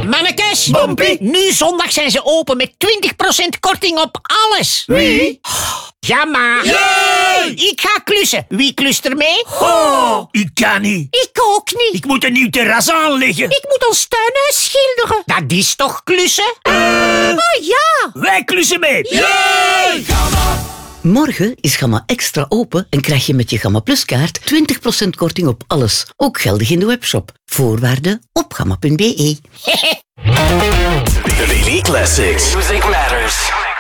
Mannekes, Bompie. nu zondag zijn ze open met 20% korting op alles. Wie? Ja, maar. Yay! Ik ga klussen. Wie klust er mee? Oh, ik kan niet. Ik ook niet. Ik moet een nieuw terras aanleggen. Ik moet ons tuinhuis schilderen. Dat is toch klussen? Oh ja. Wij klussen mee. Yay! Morgen is Gamma Extra open en krijg je met je Gamma Plus kaart 20% korting op alles. Ook geldig in de webshop. Voorwaarden op gamma.be. The Daily Classics. Music Matters.